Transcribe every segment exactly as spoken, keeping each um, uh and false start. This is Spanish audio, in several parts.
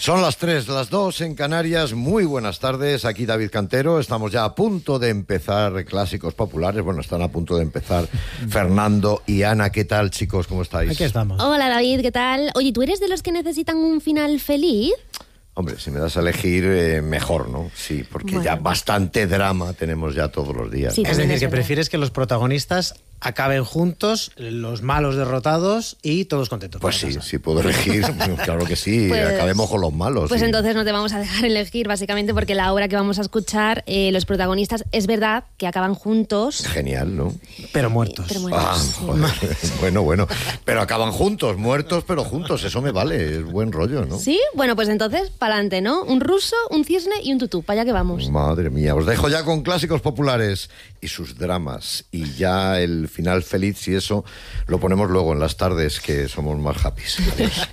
Son las tres, las dos en Canarias. Muy buenas tardes, aquí David Cantero. Estamos ya a punto de empezar Clásicos Populares. Bueno, están a punto de empezar Fernando y Ana. ¿Qué tal, chicos? ¿Cómo estáis? Aquí estamos. Hola, David, ¿qué tal? Oye, ¿tú eres de los que necesitan un final feliz? Hombre, si me das a elegir, eh, mejor, ¿no? Sí, porque Bueno. ya bastante drama tenemos ya todos los días. Sí, ¿no? Es también decir, es que verdad. prefieres que los protagonistas acaben juntos, los malos derrotados y todos contentos. Pues con la sí, casa. si puedo elegir, claro que sí, Pues- acabemos con los malos. Pues sí. entonces no te vamos a dejar elegir, básicamente, porque la obra que vamos a escuchar, eh, los protagonistas, es verdad que acaban juntos. Genial, ¿no? Pero muertos. Pero muertos, Ah, sí. joder. Bueno, bueno. Pero acaban juntos, muertos, pero juntos. Eso me vale, es buen rollo, ¿no? ¿Sí? Bueno, pues entonces, pa'lante, ¿no? Un ruso, un cisne y un tutú. Para allá que vamos. Madre mía, os dejo ya con Clásicos Populares y sus dramas. Y ya el final feliz, si eso, lo ponemos luego en las tardes, que somos más happy. Adiós.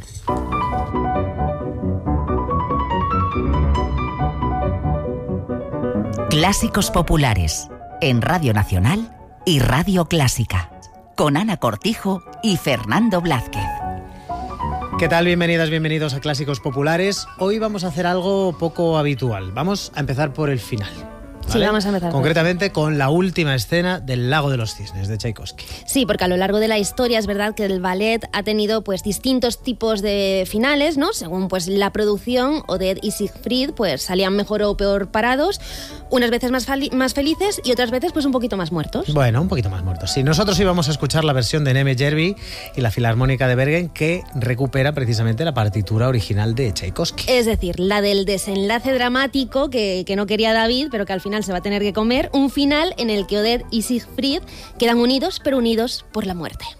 Clásicos Populares, en Radio Nacional y Radio Clásica, con Ana Cortijo y Fernando Blázquez. ¿Qué tal? Bienvenidas, bienvenidos a Clásicos Populares. Hoy vamos a hacer algo poco habitual. Vamos a empezar por el final. Sí, vamos a empezar por Concretamente con la última escena del Lago de los Cisnes, de Tchaikovsky. Sí, porque a lo largo de la historia es verdad que el ballet ha tenido pues distintos tipos de finales, ¿no? Según pues la producción, Odette y Siegfried pues salían mejor o peor parados, unas veces más, fali- más felices y otras veces pues un poquito más muertos. Bueno, un poquito más muertos. Sí, nosotros íbamos a escuchar la versión de Neme Järvi y la Filarmónica de Bergen, que recupera precisamente la partitura original de Tchaikovsky. Es decir, la del desenlace dramático que, que no quería David, pero que al final se va a tener que comer, un final en el que Odette y Siegfried quedan unidos, pero unidos por la muerte.